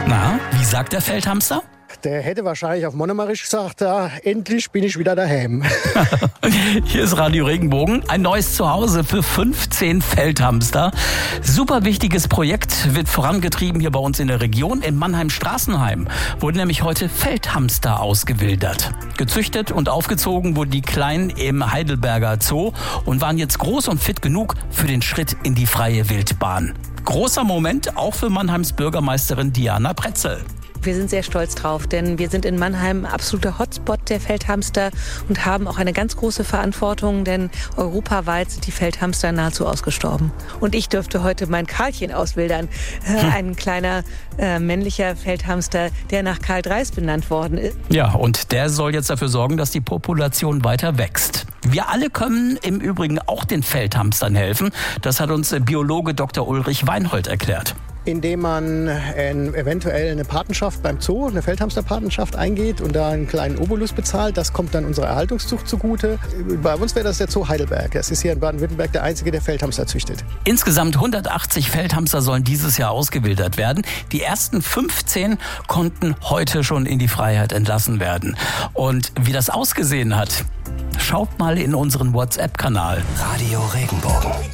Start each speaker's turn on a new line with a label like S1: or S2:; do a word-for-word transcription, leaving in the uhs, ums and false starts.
S1: Na, wie sagt der Feldhamster?
S2: Der hätte wahrscheinlich auf Monomarisch gesagt, ja, endlich bin ich wieder daheim.
S1: Hier ist Radio Regenbogen, ein neues Zuhause für fünfzehn Feldhamster. Super wichtiges Projekt wird vorangetrieben hier bei uns in der Region. In Mannheim-Straßenheim wurden nämlich heute Feldhamster ausgewildert. Gezüchtet und aufgezogen wurden die Kleinen im Heidelberger Zoo und waren jetzt groß und fit genug für den Schritt in die freie Wildbahn. Großer Moment auch für Mannheims Bürgermeisterin Diana Pretzel.
S3: Wir sind sehr stolz drauf, denn wir sind in Mannheim absoluter Hotspot der Feldhamster und haben auch eine ganz große Verantwortung, denn europaweit sind die Feldhamster nahezu ausgestorben. Und ich durfte heute mein Karlchen auswildern, äh, ein kleiner äh, männlicher Feldhamster, der nach Karl Dreis benannt worden ist.
S1: Ja, und der soll jetzt dafür sorgen, dass die Population weiter wächst. Wir alle können im Übrigen auch den Feldhamstern helfen. Das hat uns Biologe Doktor Ulrich Weinhold erklärt.
S2: Indem man ein, eventuell eine Patenschaft beim Zoo, eine Feldhamsterpatenschaft eingeht und da einen kleinen Obolus bezahlt. Das kommt dann unserer Erhaltungszucht zugute. Bei uns wäre das der Zoo Heidelberg. Das ist hier in Baden-Württemberg der einzige, der Feldhamster züchtet.
S1: Insgesamt hundertachtzig Feldhamster sollen dieses Jahr ausgewildert werden. Die ersten fünfzehn konnten heute schon in die Freiheit entlassen werden. Und wie das ausgesehen hat, schaut mal in unseren WhatsApp-Kanal.
S4: Radio Regenbogen.